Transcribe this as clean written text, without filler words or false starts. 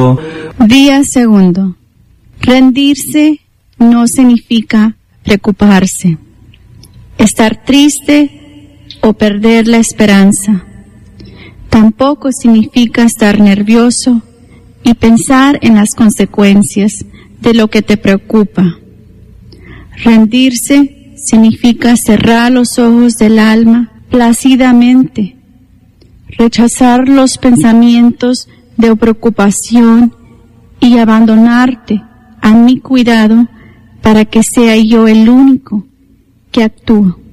Día segundo. Rendirse no significa preocuparse, estar triste o perder la esperanza. Tampoco significa estar nervioso y pensar en las consecuencias de lo que te preocupa. Rendirse significa cerrar los ojos del alma plácidamente, rechazar los pensamientos de preocupación y abandonarte a mi cuidado para que sea yo el único que actúe.